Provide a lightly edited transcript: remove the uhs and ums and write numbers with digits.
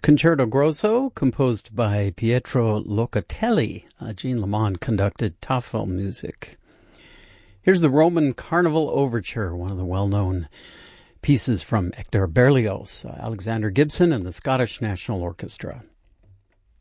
Concerto Grosso, composed by Pietro Locatelli. Jean Lamont conducted Tafel music. Here's the Roman Carnival Overture, one of the well-known pieces from Hector Berlioz, Alexander Gibson and the Scottish National Orchestra.